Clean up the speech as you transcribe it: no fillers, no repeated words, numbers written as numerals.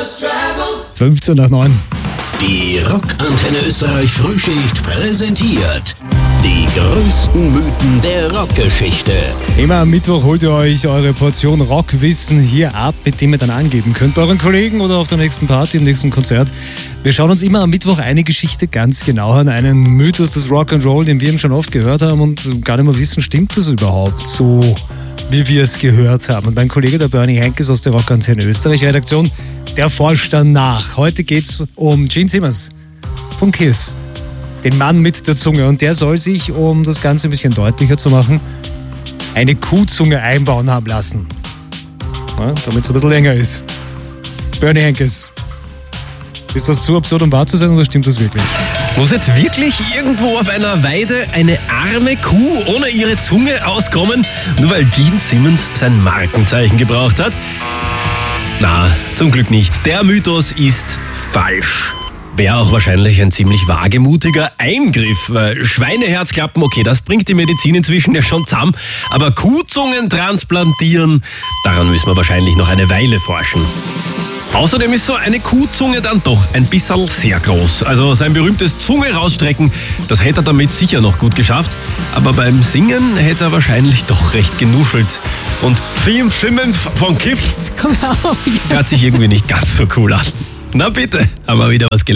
15 nach 9. Die Rockantenne Österreich Frühschicht präsentiert die größten Mythen der Rockgeschichte. Immer am Mittwoch holt ihr euch eure Portion Rockwissen hier ab, mit dem ihr dann angeben könnt bei euren Kollegen oder auf der nächsten Party, im nächsten Konzert. Wir schauen uns immer am Mittwoch eine Geschichte ganz genau an, einen Mythos des Rock'n'Roll, den wir schon oft gehört haben und gar nicht mehr wissen, stimmt das überhaupt so, wie wir es gehört haben. Und mein Kollege, der Bernie Henkes aus der Rockantenne Österreich Redaktion, der forscht danach. Heute geht es um Gene Simmons von Kiss, den Mann mit der Zunge. Und der soll sich, um das Ganze ein bisschen deutlicher zu machen, eine Kuhzunge einbauen haben lassen. Ja, damit es ein bisschen länger ist. Bernie Henkes, ist das zu absurd, um wahr zu sein, oder stimmt das wirklich? Muss jetzt wirklich irgendwo auf einer Weide eine arme Kuh ohne ihre Zunge auskommen, nur weil Gene Simmons sein Markenzeichen gebraucht hat? Na, zum Glück nicht. Der Mythos ist falsch. Wäre auch wahrscheinlich ein ziemlich wagemutiger Eingriff. Schweineherzklappen, okay, das bringt die Medizin inzwischen ja schon zusammen. Aber Kuhzungen transplantieren, daran müssen wir wahrscheinlich noch eine Weile forschen. Außerdem ist so eine Kuhzunge dann doch ein bisschen sehr groß. Also sein berühmtes Zunge rausstrecken, das hätte er damit sicher noch gut geschafft. Aber beim Singen hätte er wahrscheinlich doch recht genuschelt. Und Theme Simmons von Kiss hört sich irgendwie nicht ganz so cool an. Na bitte, haben wir wieder was gelernt.